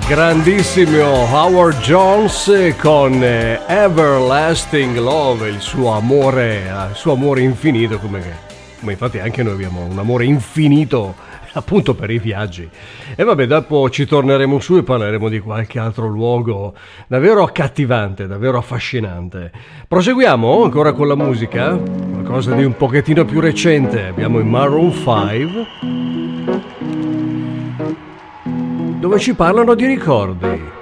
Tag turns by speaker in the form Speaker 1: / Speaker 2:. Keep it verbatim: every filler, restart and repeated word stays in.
Speaker 1: Grandissimo Howard Jones con Everlasting Love, il suo amore, il suo amore infinito, come, come infatti anche noi abbiamo un amore infinito appunto per i viaggi. E vabbè, dopo ci torneremo su e parleremo di qualche altro luogo davvero accattivante, davvero affascinante. Proseguiamo ancora con la musica, qualcosa di un pochettino più recente. Abbiamo i Maroon cinque, dove ci parlano di ricordi.